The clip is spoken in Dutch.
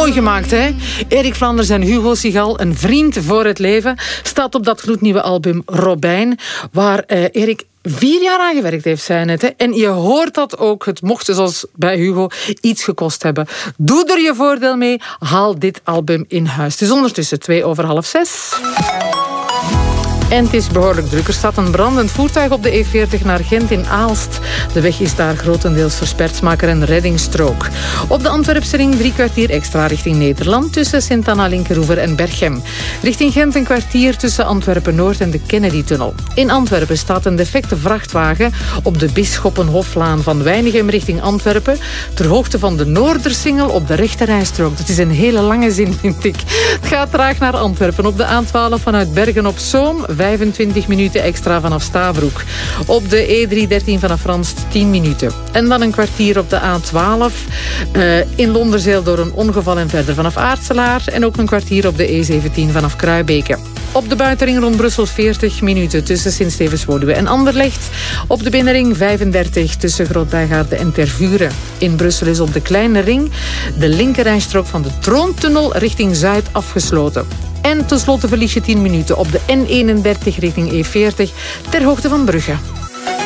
Mooi gemaakt, hè? Erik Vlaanders en Hugo Sigal, een vriend voor het leven, staat op dat gloednieuwe album Robijn, waar Erik 4 jaar aan gewerkt heeft, zei net. Hè? En je hoort dat ook. Het mocht, zoals bij Hugo, iets gekost hebben. Doe er je voordeel mee. Haal dit album in huis. Het is ondertussen 5:02. En het is behoorlijk druk. Er staat een brandend voertuig op de E40 naar Gent in Aalst. De weg is daar grotendeels versperd. Maak er een reddingsstrook. Op de Antwerpse ring 3 kwartier extra richting Nederland tussen Sint-Anna-Linkeroever en Berchem. Richting Gent een kwartier tussen Antwerpen-Noord en de Kennedy-tunnel. In Antwerpen staat een defecte vrachtwagen op de Bisschoppenhoflaan van Weinigem richting Antwerpen, ter hoogte van de Noordersingel op de rechterrijstrook. Dat is een hele lange zin, vind ik. Het gaat traag naar Antwerpen op de A12 vanuit Bergen-op-Zoom. 25 minuten extra vanaf Stabroek. Op de E313 vanaf Franst 10 minuten. En dan een kwartier op de A12 in Londerzeel door een ongeval en verder vanaf Aartselaar. En ook een kwartier op de E17 vanaf Kruibeke. Op de buitenring rond Brussel 40 minuten tussen Sint-Stevens-Woluwe en Anderlecht. Op de binnenring 35 tussen Groot-Bijgaarde en Tervuren. In Brussel is op de kleine ring de linkerrijstrook van de Troontunnel richting Zuid afgesloten. En tenslotte verlies je 10 minuten op de N31 richting E40 ter hoogte van Brugge.